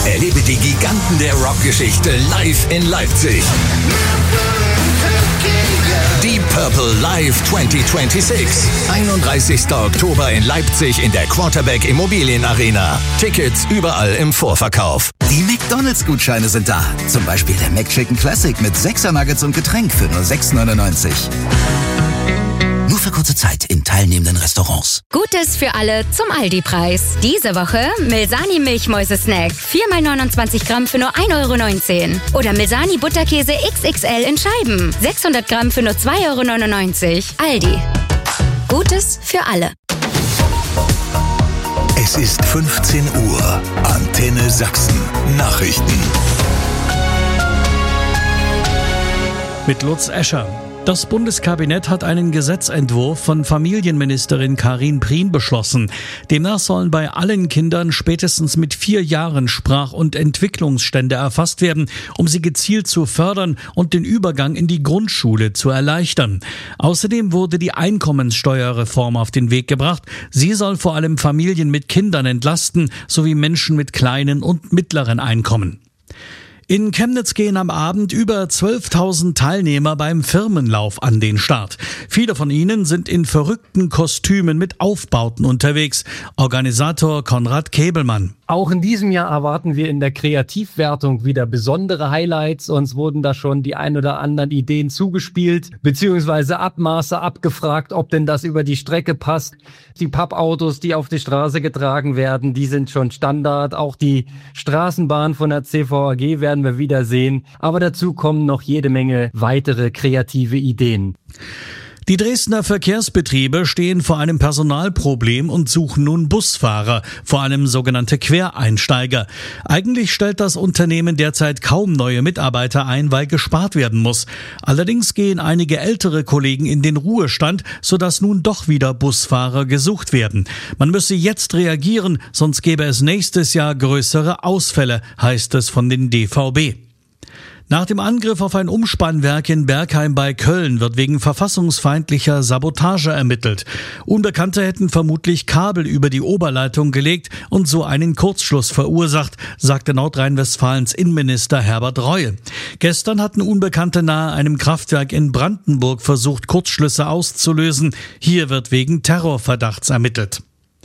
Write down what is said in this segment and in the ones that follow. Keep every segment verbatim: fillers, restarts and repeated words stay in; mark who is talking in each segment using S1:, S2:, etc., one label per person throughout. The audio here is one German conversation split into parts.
S1: Erlebe die Giganten der Rockgeschichte live in Leipzig. Deep Purple Live zwanzig sechsundzwanzig. einunddreißigster Oktober in Leipzig in der Quarterback Immobilien Arena. Tickets überall im Vorverkauf.
S2: Die McDonalds-Gutscheine sind da. Zum Beispiel der McChicken Classic mit sechser Nuggets und Getränk für nur sechs neunundneunzig. Nur für kurze Zeit in teilnehmenden Restaurants.
S3: Gutes für alle zum Aldi-Preis. Diese Woche Milsani Milchmäuse-Snack. vier mal neunundzwanzig Gramm für nur ein Euro neunzehn. Oder Milsani Butterkäse X X L in Scheiben. sechshundert Gramm für nur zwei Euro neunundneunzig. Aldi. Gutes für alle.
S1: Es ist fünfzehn Uhr. Antenne Sachsen. Nachrichten.
S4: Mit Lutz Escher. Das Bundeskabinett hat einen Gesetzentwurf von Familienministerin Karin Prien beschlossen. Demnach sollen bei allen Kindern spätestens mit vier Jahren Sprach- und Entwicklungsstände erfasst werden, um sie gezielt zu fördern und den Übergang in die Grundschule zu erleichtern. Außerdem wurde die Einkommenssteuerreform auf den Weg gebracht. Sie soll vor allem Familien mit Kindern entlasten, sowie Menschen mit kleinen und mittleren Einkommen. In Chemnitz gehen am Abend über zwölftausend Teilnehmer beim Firmenlauf an den Start. Viele von ihnen sind in verrückten Kostümen mit Aufbauten unterwegs. Organisator Konrad Kebelmann.
S5: Auch in diesem Jahr erwarten wir in der Kreativwertung wieder besondere Highlights. Uns wurden da schon die ein oder anderen Ideen zugespielt, beziehungsweise Abmaße abgefragt, ob denn das über die Strecke passt. Die Pappautos, die auf die Straße getragen werden, die sind schon Standard. Auch die Straßenbahn von der C V A G werden wir wieder sehen. Aber dazu kommen noch jede Menge weitere kreative Ideen.
S4: Die Dresdner Verkehrsbetriebe stehen vor einem Personalproblem und suchen nun Busfahrer, vor allem sogenannte Quereinsteiger. Eigentlich stellt das Unternehmen derzeit kaum neue Mitarbeiter ein, weil gespart werden muss. Allerdings gehen einige ältere Kollegen in den Ruhestand, sodass nun doch wieder Busfahrer gesucht werden. Man müsse jetzt reagieren, sonst gäbe es nächstes Jahr größere Ausfälle, heißt es von den D V B. Nach dem Angriff auf ein Umspannwerk in Bergheim bei Köln wird wegen verfassungsfeindlicher Sabotage ermittelt. Unbekannte hätten vermutlich Kabel über die Oberleitung gelegt und so einen Kurzschluss verursacht, sagte Nordrhein-Westfalens Innenminister Herbert Reul. Gestern hatten Unbekannte nahe einem Kraftwerk in Brandenburg versucht, Kurzschlüsse auszulösen. Hier wird wegen Terrorverdachts ermittelt.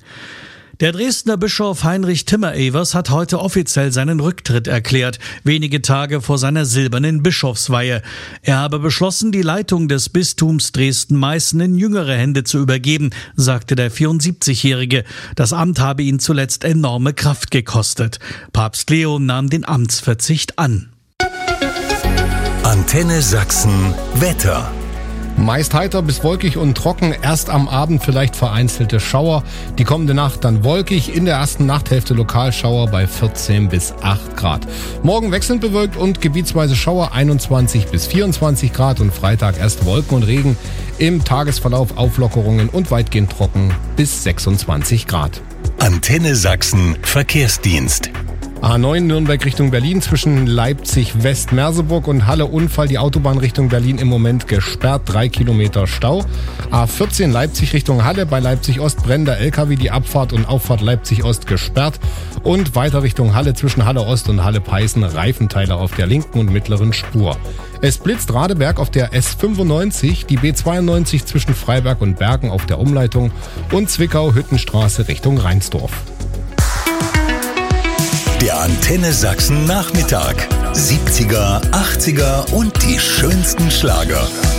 S4: Der Dresdner Bischof Heinrich Timmer-Evers hat heute offiziell seinen Rücktritt erklärt, wenige Tage vor seiner silbernen Bischofsweihe. Er habe beschlossen, die Leitung des Bistums Dresden-Meißen in jüngere Hände zu übergeben, sagte der vierundsiebzigjährige. Das Amt habe ihn zuletzt enorme Kraft gekostet. Papst Leo nahm den Amtsverzicht an.
S1: Antenne Sachsen Wetter.
S6: Meist heiter bis wolkig und trocken, erst am Abend vielleicht vereinzelte Schauer. Die kommende Nacht dann wolkig, in der ersten Nachthälfte Lokalschauer bei vierzehn bis acht Grad. Morgen wechselnd bewölkt und gebietsweise Schauer einundzwanzig bis vierundzwanzig Grad und Freitag erst Wolken und Regen. Im Tagesverlauf Auflockerungen und weitgehend trocken bis sechsundzwanzig Grad.
S1: Antenne Sachsen Verkehrsdienst.
S6: A neun Nürnberg Richtung Berlin zwischen Leipzig-West-Merseburg und Halle-Unfall. Die Autobahn Richtung Berlin im Moment gesperrt, drei Kilometer Stau. A vierzehn Leipzig Richtung Halle, bei Leipzig-Ost brennender L K W, die Abfahrt und Auffahrt Leipzig-Ost gesperrt. Und weiter Richtung Halle zwischen Halle-Ost und Halle-Peißen, Reifenteile auf der linken und mittleren Spur. Es blitzt Radeberg auf der S fünfundneunzig, die B zweiundneunzig zwischen Freiberg und Bergen auf der Umleitung und Zwickau-Hüttenstraße Richtung Reinsdorf.
S1: Der Antenne Sachsen Nachmittag. siebziger, achtziger und die schönsten Schlager.